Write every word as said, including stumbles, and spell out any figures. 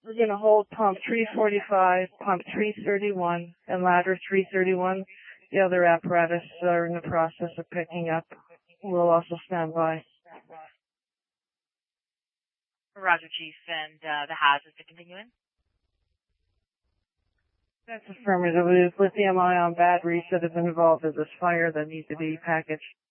We're going to hold pump three forty-five, pump three thirty-one, and ladder three thirty-one. The other apparatus are in the process of picking up. We'll also stand by. Roger, Chief, and uh, the hazards to continue in? That's affirmative. Lithium-ion batteries that have been involved in this fire that need to be packaged.